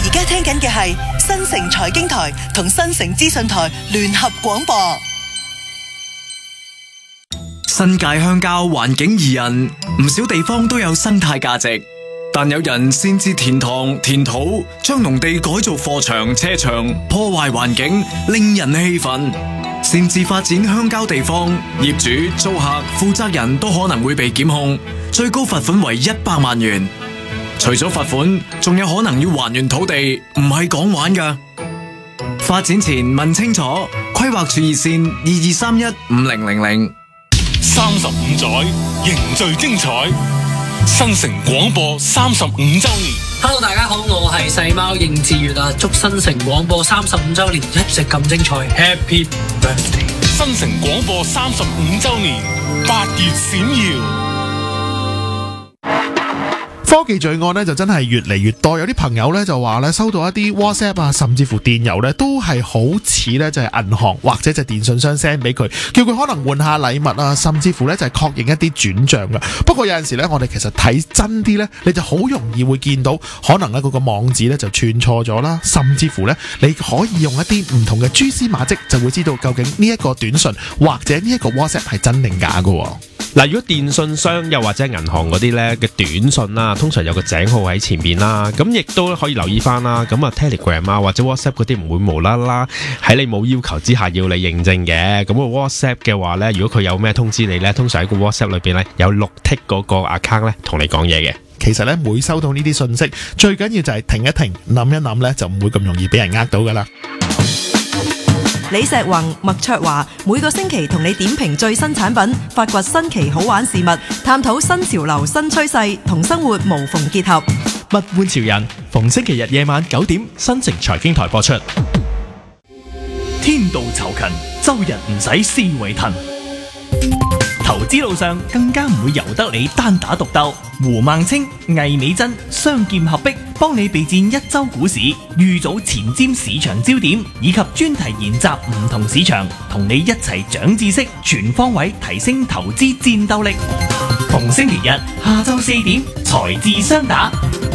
而家聽緊嘅係新城財經台同新城資訊台聯合廣播。 新界鄉郊環境宜人，唔少地方都有生態價值，但有人擅自填塘填土，將農地改做貨場車場，破壞環境，令人氣憤。擅自發展鄉郊地方，業主、租客、負責人都可能會被檢控，最高罰款為100萬元。除咗罰款，仲有可能要還原土地，唔係講玩㗎。發展前問清楚，規劃處熱線22315000。 35載凝聚精彩，新城廣播35週年。 Hello， 大家好，我係細貓應志月啊！祝新城廣播35週年一直咁精彩 ，Happy Birthday！ 新城廣播35週年，8月閃耀。 科技罪案咧就真係越嚟越多，有啲朋友咧就話咧收到一啲 WhatsApp 啊，甚至乎電郵咧都係好似咧就係銀行或者就係電信商 send 俾佢，叫佢可能換下禮物啊，甚至乎咧就係確認一啲轉賬噶。不過有陣時咧，我哋其實睇真啲咧，你就好容易會見到可能咧嗰個網址咧就串錯咗啦，甚至乎咧你可以用一啲唔同嘅蛛絲馬跡就會知道究竟呢一個短信或者呢一個 WhatsApp 係真定假噶。 嗱，如果電信商又或者銀行嗰啲咧嘅短信啦，通常有個井號喺前面啦，咁亦都可以留意翻啦。咁啊 Telegram 啊或者 WhatsApp 嗰啲唔會無啦啦喺你冇要求之下要你認證嘅。咁個 WhatsApp 嘅話咧，如果佢有咩通知你咧，通常喺個 WhatsApp 裏邊咧有綠剔嗰個 account 咧同你講嘢嘅。 其實咧每收到呢啲信息，最緊要就係停一停，諗一諗咧，就唔會咁容易俾人呃到噶啦。 李石宏、麥卓華每個星期同你點評最新產品，發掘新奇好玩事物，探討新潮流新趨勢，同生活無縫結合。 物玩潮人，逢星期日夜晚9點，新城財經台播出。天道酬勤，周日唔使思維騰。投資路上更加唔會由得你單打獨鬥，胡孟青、魏美珍雙劍合璧，幫你備戰一周股市，預早前瞻市場焦點，以及專題研習唔同市場，同你一齊長知識，全方位提升投資戰鬥力。逢星期日下晝4點，財智雙打，